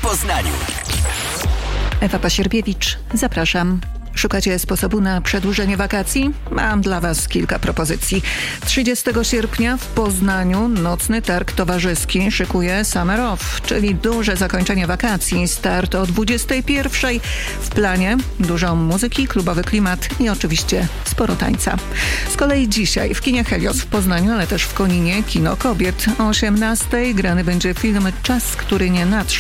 Poznaniu. Ewa Pasierbiewicz, zapraszam. Szukacie sposobu na przedłużenie wakacji? Mam dla Was kilka propozycji. 30 sierpnia w Poznaniu nocny targ towarzyski szykuje Summer Off, czyli duże zakończenie wakacji. Start o 21:00. W planie dużo muzyki, klubowy klimat i oczywiście sporo tańca. Z kolei dzisiaj w kinie Helios w Poznaniu, ale też w Koninie kino kobiet. O 18:00 grany będzie film Czas, który nie nadszedł.